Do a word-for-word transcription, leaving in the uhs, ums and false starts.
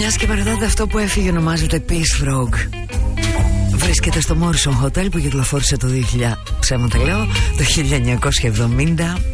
Μιας και παρατάτε, αυτό που έφυγε ονομάζεται Peace Frog. Βρίσκεται στο Morrison Hotel που κυκλοφόρησε το δύο χιλιάδες, ψέματα λέω, το χίλια εννιακόσια εβδομήντα.